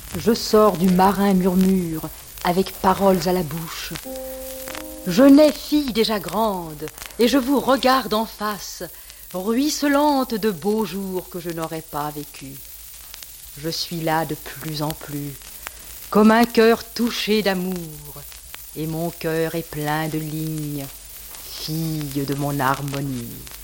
Je sors du marin murmure, avec paroles à la bouche. Je nais fille déjà grande, et je vous regarde en face, ruisselante de beaux jours que je n'aurais pas vécus. Je suis là de plus en plus, comme un cœur touché d'amour, et mon cœur est plein de lignes, fille de mon harmonie.